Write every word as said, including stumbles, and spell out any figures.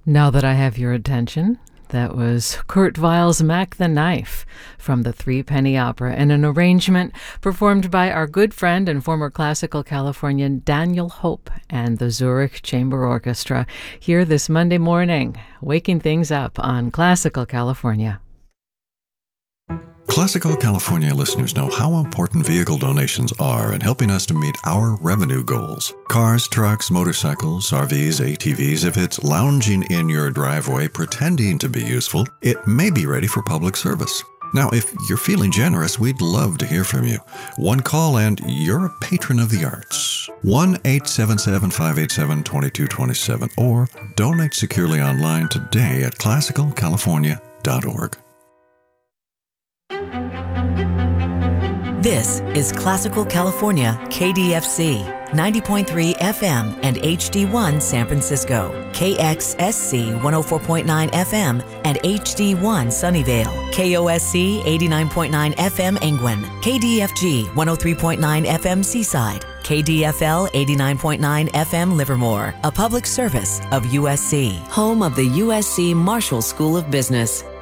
Now that I have your attention, that was Kurt Weill's Mac the Knife from the Three Penny Opera in an arrangement performed by our good friend and former classical Californian Daniel Hope and the Zurich Chamber Orchestra here this Monday morning, waking things up on Classical California. Classical California listeners know how important vehicle donations are in helping us to meet our revenue goals. Cars, trucks, motorcycles, R Vs, A T Vs, if it's lounging in your driveway pretending to be useful, it may be ready for public service. Now, if you're feeling generous, we'd love to hear from you. One call and you're a patron of the arts. one eight seven seven, five eight seven, two two two seven or donate securely online today at classical california dot org. This is Classical California, K D F C, ninety point three F M and H D one San Francisco, K X S C one oh four point nine F M and H D one Sunnyvale, K O S C eighty-nine point nine F M Engwin, K D F G one oh three point nine F M Seaside, K D F L eighty-nine point nine F M Livermore, a public service of U S C, home of the U S C Marshall School of Business.